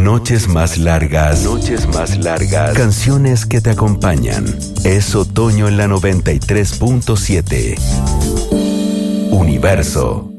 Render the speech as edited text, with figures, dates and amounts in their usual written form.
Noches más largas. Noches más largas. Canciones que te acompañan. Es otoño en la 93.7. Universo.